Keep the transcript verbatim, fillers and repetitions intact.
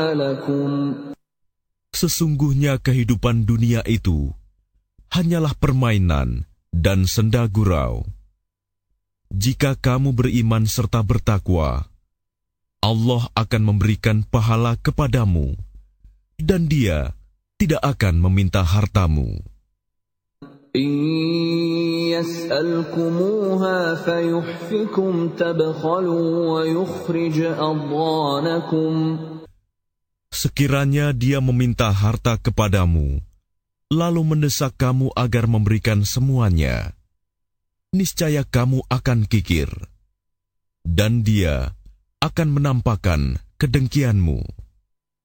Sesungguhnya kehidupan dunia itu hanyalah permainan dan senda gurau. Jika kamu beriman serta bertakwa, Allah akan memberikan pahala kepadamu, dan Dia tidak akan meminta hartamu. إِن يَسْأَلْكُمُوهَا فَيُحْفِكُمْ تَبْخَلُوا وَيُخْرِجْ أَضْغَانَكُمْ. Sekiranya Dia meminta harta kepadamu, lalu mendesak kamu agar memberikan semuanya, niscaya kamu akan kikir, dan Dia akan menampakkan kedengkianmu.